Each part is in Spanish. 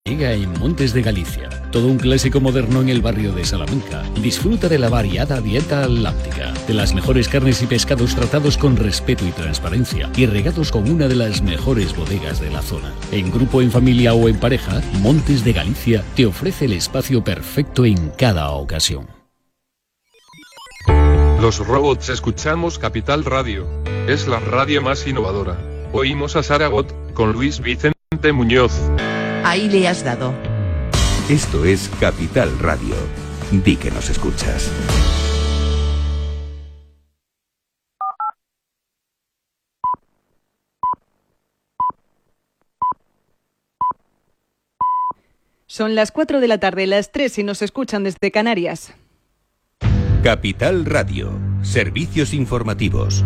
Llega en Montes de Galicia, todo un clásico moderno en el barrio de Salamanca. Disfruta de la variada dieta atlántica, de las mejores carnes y pescados tratados con respeto y transparencia y regados con una de las mejores bodegas de la zona. En grupo, en familia o en pareja, Montes de Galicia te ofrece el espacio perfecto en cada ocasión. Los robots escuchamos Capital Radio. Es la radio más innovadora. Oímos a Saragot con Luis Vicente Muñoz. Ahí le has dado. Esto es Capital Radio. Di que nos escuchas. Son las 4 de la tarde, las 3 si nos escuchan desde Canarias. Capital Radio. Servicios informativos.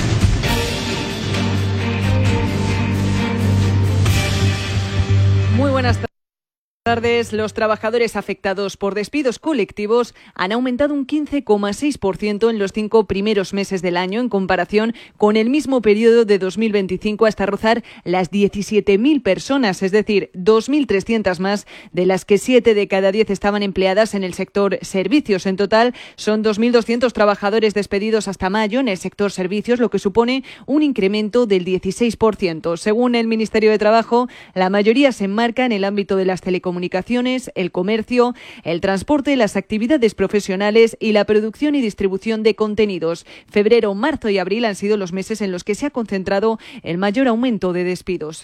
Muy buenas tardes. Los trabajadores afectados por despidos colectivos han aumentado un 15,6% en los 5 primeros meses del año en comparación con el mismo periodo de 2025 hasta rozar las 17.000 personas, es decir, 2.300 más, de las que 7 de cada 10 estaban empleadas en el sector servicios. En total son 2.200 trabajadores despedidos hasta mayo en el sector servicios, lo que supone un incremento del 16%. Según el Ministerio de Trabajo, la mayoría se enmarca en el ámbito de las telecomunicaciones, el comercio, el transporte, las actividades profesionales y la producción y distribución de contenidos. Febrero, marzo y abril han sido los meses en los que se ha concentrado el mayor aumento de despidos.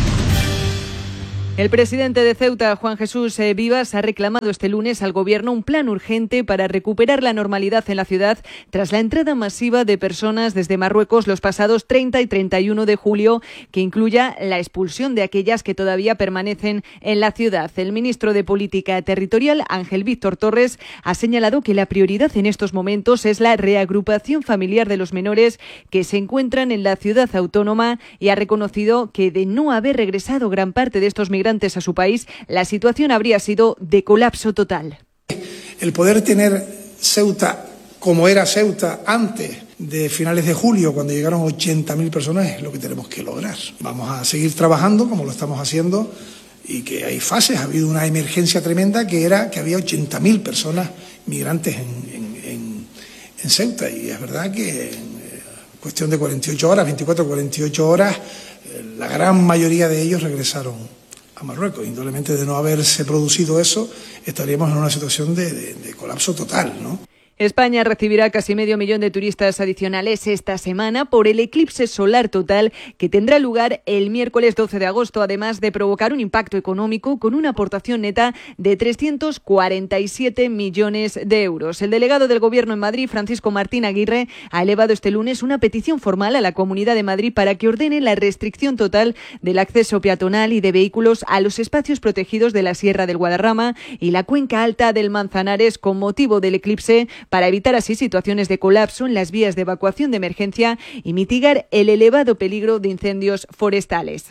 El presidente de Ceuta, Juan Jesús Vivas, ha reclamado este lunes al Gobierno un plan urgente para recuperar la normalidad en la ciudad tras la entrada masiva de personas desde Marruecos los pasados 30 y 31 de julio, que incluya la expulsión de aquellas que todavía permanecen en la ciudad. El ministro de Política Territorial, Ángel Víctor Torres, ha señalado que la prioridad en estos momentos es la reagrupación familiar de los menores que se encuentran en la ciudad autónoma y ha reconocido que de no haber regresado gran parte de estos migrantes a su país, la situación habría sido de colapso total. El poder tener Ceuta como era Ceuta antes de finales de julio, cuando llegaron 80.000 personas, es lo que tenemos que lograr. Vamos a seguir trabajando como lo estamos haciendo y que hay fases. Ha habido una emergencia tremenda que era que había 80.000 personas migrantes en Ceuta, y es verdad que en cuestión de 48 horas, 24 o 48 horas, la gran mayoría de ellos regresaron a Marruecos. Indudablemente, de no haberse producido eso, estaríamos en una situación de colapso total, ¿no? España recibirá casi 500.000 de turistas adicionales esta semana por el eclipse solar total que tendrá lugar el miércoles 12 de agosto, además de provocar un impacto económico con una aportación neta de 347 millones de euros. El delegado del Gobierno en Madrid, Francisco Martín Aguirre, ha elevado este lunes una petición formal a la Comunidad de Madrid para que ordene la restricción total del acceso peatonal y de vehículos a los espacios protegidos de la Sierra del Guadarrama y la cuenca alta del Manzanares con motivo del eclipse, para evitar así situaciones de colapso en las vías de evacuación de emergencia y mitigar el elevado peligro de incendios forestales.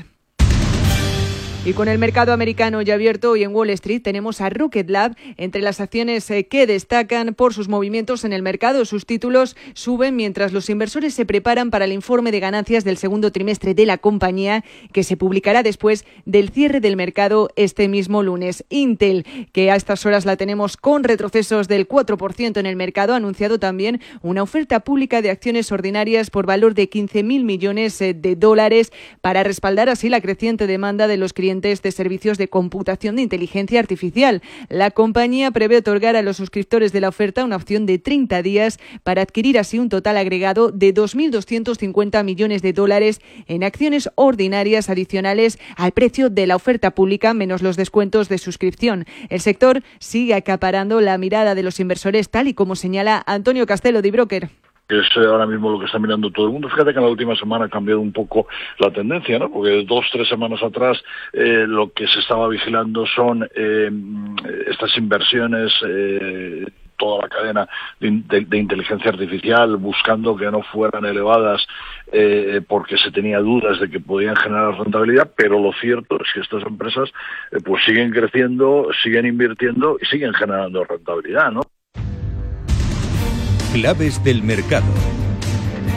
Y con el mercado americano ya abierto, hoy en Wall Street tenemos a Rocket Lab entre las acciones que destacan por sus movimientos en el mercado. Sus títulos suben mientras los inversores se preparan para el informe de ganancias del segundo trimestre de la compañía, que se publicará después del cierre del mercado este mismo lunes. Intel, que a estas horas la tenemos con retrocesos del 4% en el mercado, ha anunciado también una oferta pública de acciones ordinarias por valor de 15.000 millones de dólares para respaldar así la creciente demanda de los clientes de servicios de computación de inteligencia artificial. La compañía prevé otorgar a los suscriptores de la oferta una opción de 30 días para adquirir así un total agregado de 2.250 millones de dólares en acciones ordinarias adicionales al precio de la oferta pública menos los descuentos de suscripción. El sector sigue acaparando la mirada de los inversores, tal y como señala Antonio Castelo, de Broker. Que es ahora mismo lo que está mirando todo el mundo. Fíjate que en la última semana ha cambiado un poco la tendencia, ¿no? Porque 2-3 semanas atrás lo que se estaba vigilando son estas inversiones, toda la cadena de inteligencia artificial, buscando que no fueran elevadas porque se tenía dudas de que podían generar rentabilidad, pero lo cierto es que estas empresas pues siguen creciendo, siguen invirtiendo y siguen generando rentabilidad, ¿no? Claves del mercado.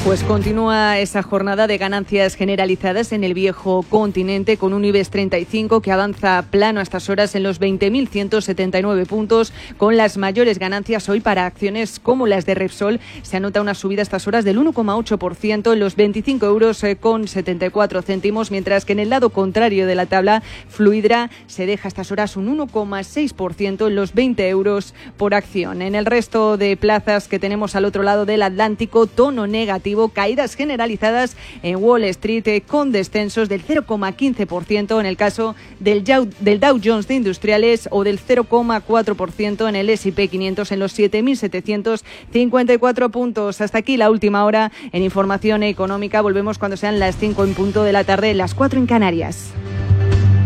Pues continúa esa jornada de ganancias generalizadas en el viejo continente con un IBEX 35 que avanza plano a estas horas en los 20.179 puntos, con las mayores ganancias hoy para acciones como las de Repsol. Se anota una subida a estas horas del 1,8% en los 25 euros con 74 céntimos, mientras que en el lado contrario de la tabla, Fluidra se deja a estas horas un 1,6% en los 20 euros por acción. En el resto de plazas que tenemos al otro lado del Atlántico, tono negativo, caídas generalizadas en Wall Street con descensos del 0,15% en el caso del Dow Jones de Industriales o del 0,4% en el S&P 500 en los 7.754 puntos. Hasta aquí la última hora en información económica. Volvemos cuando sean las 5 en punto de la tarde, las 4 en Canarias.